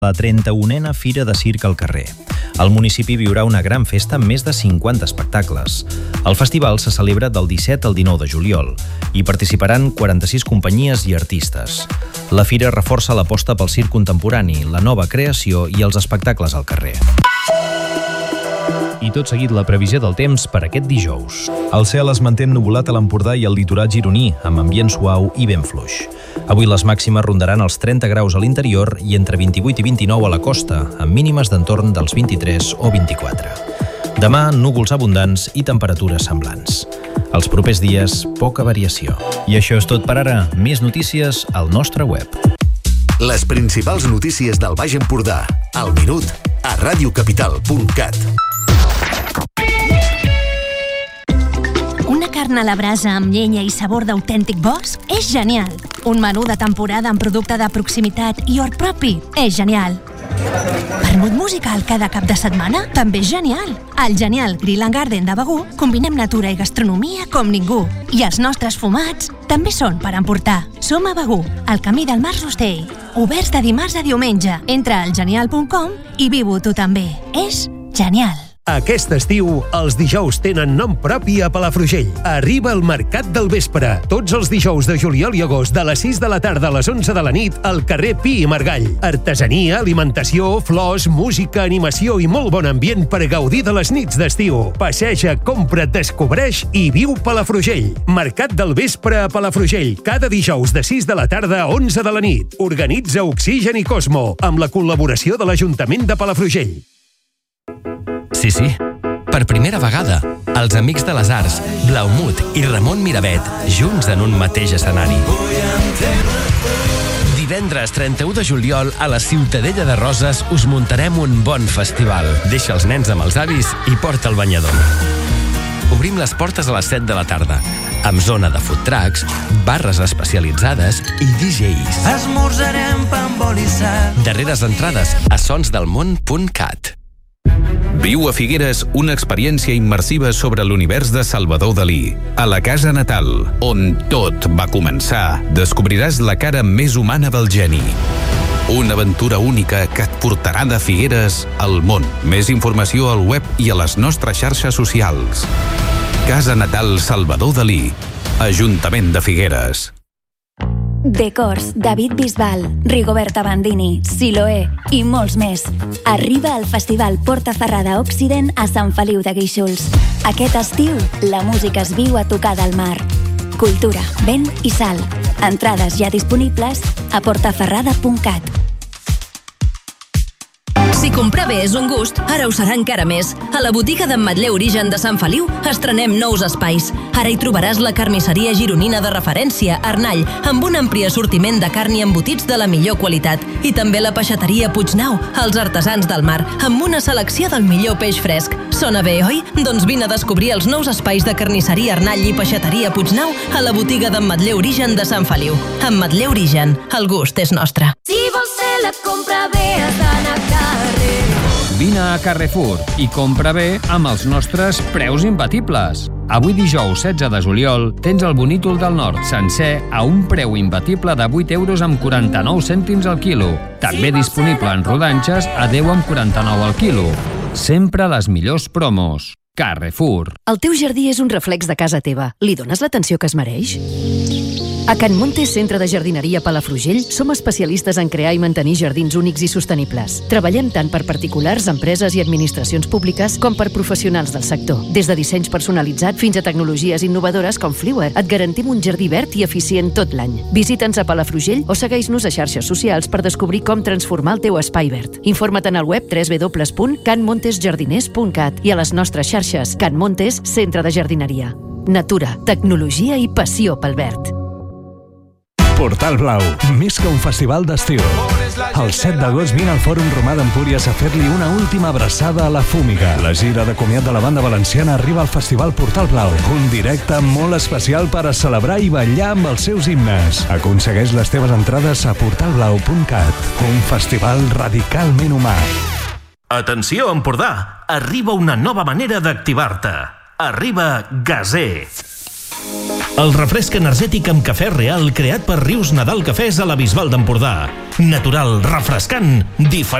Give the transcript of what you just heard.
La 31a Fira de Circ al carrer. El municipi viurà una gran festa amb més de 50 espectacles. El festival se celebra del 17 al 19 de juliol i participaran 46 companyies i artistes. La fira reforça l'aposta pel circ contemporani, la nova creació i els espectacles al carrer. I tot seguit la previsió del temps per aquest dijous. El cel es manté ennuvolat a l'Empordà i al litoral gironí, amb ambient suau i ben fluix. Avui les màximes rondaran els 30 graus a l'interior i entre 28 i 29 a la costa, amb mínimes d'entorn dels 23 o 24. Demà, núvols abundants i temperatures semblants. Els propers dies, poca variació. I això és tot per ara. Més notícies al nostre web. Les principals notícies del Baix Empordà, al minut, a radiocapital.cat. Una carn a la brasa amb llenya i sabor d'autèntic bosc és genial. Un menú de temporada amb producte de proximitat i hort propi és genial. Vermut musical cada cap de setmana també és genial. Al Genial Grill and Garden de Begur combinem natura i gastronomia com ningú. I els nostres fumats també són per emportar. Som a Begur, al camí del Mas Rostell. Oberts de dimarts a diumenge. Entra al genial.com i viu-ho tu també. És genial. Aquest estiu, els dijous tenen nom propi a Palafrugell. Arriba el Mercat del Vespre. Tots els dijous de juliol i agost, de les 6 de la tarda a les 11 de la nit, al carrer Pi i Margall. Artesania, alimentació, flors, música, animació i molt bon ambient per gaudir de les nits d'estiu. Passeja, compra, descobreix i viu Palafrugell. Mercat del Vespre a Palafrugell. Cada dijous de 6 de la tarda a 11 de la nit. Organitza Oxigen i Cosmo, amb la col·laboració de l'Ajuntament de Palafrugell. Sí. Per primera vegada, els Amics de les Arts, Blaumut i Ramon Miravet, junts en un mateix escenari. Divendres 31 de juliol, a la Ciutadella de Roses, us muntarem un bon festival. Deixa els nens amb els avis i porta el banyador. Obrim les portes a les 7 de la tarda, amb zona de food trucks, barres especialitzades i DJs. Esmorzarem pa amb oli i sal. Darreres entrades a sonsdelmont.cat. Viu a Figueres una experiència immersiva sobre l'univers de Salvador Dalí. A la casa natal, on tot va començar, descobriràs la cara més humana del geni. Una aventura única que et portarà de Figueres al món. Més informació al web i a les nostres xarxes socials. Casa Natal Salvador Dalí, Ajuntament de Figueres. Decors, David Bisbal, Rigoberta Bandini, Siloé i molts més. Arriba al Festival Portaferrada Occident a Sant Feliu de Guíxols. Aquest estiu, la música es viu a tocar del mar. Cultura, vent i sal. Entrades ja disponibles a portaferrada.cat. Si comprar bé és un gust, ara ho serà encara més. A la botiga d'Ametller Origen de Sant Feliu estrenem nous espais. Ara hi trobaràs la carnisseria gironina de referència, Arnall, amb un ampli assortiment de carn i embotits de la millor qualitat. I també la peixateria Puignau, els artesans del mar, amb una selecció del millor peix fresc. Sona bé, oi? Doncs vine a descobrir els nous espais de carnisseria Arnall i peixateria Puignau a la botiga d'Ametller Origen de Sant Feliu. Ametller Origen, el gust és nostre. Si vols fer la compra bé, has d'anar a Carrer. Vine a Carrefour i compra bé amb els nostres preus imbatibles. Avui dijous 16 de juliol tens el Bonítol del Nord sencer a un preu imbatible de 8 euros amb 49 cèntims al quilo. També disponible en rodanxes a 10 amb 49 al quilo. Sempre les millors promos. Carrefour. El teu jardí és un reflex de casa teva. Li dones l'atenció que es mereix? A Can Montes, centre de jardineria Palafrugell, som especialistes en crear i mantenir jardins únics i sostenibles. Treballem tant per particulars, empreses i administracions públiques com per professionals del sector. Des de dissenys personalitzat fins a tecnologies innovadores com Fliwer, et garantim un jardí verd i eficient tot l'any. Visita'ns a Palafrugell o segueix-nos a xarxes socials per descobrir com transformar el teu espai verd. Informa't en el web www.canmontesjardiners.cat i a les nostres xarxes Can Montes, centre de jardineria. Natura, tecnologia i passió pel verd. Portal Blau, més que un festival d'estiu. El 7 d'agost vine al Fòrum Romà d'Empúries a fer-li una última abraçada a la Fúmiga. La gira de comiat de la banda valenciana arriba al Festival Portal Blau. Un directe molt especial per a celebrar i ballar amb els seus himnes. Aconsegueix les teves entrades a portalblau.cat. Un festival radicalment humà. Atenció, Empordà! Arriba una nova manera d'activar-te. Arriba Gaser. El refresc energètic amb cafè real creat per Rius Nadal Cafès a la Bisbal d'Empordà. Natural, refrescant, diferent.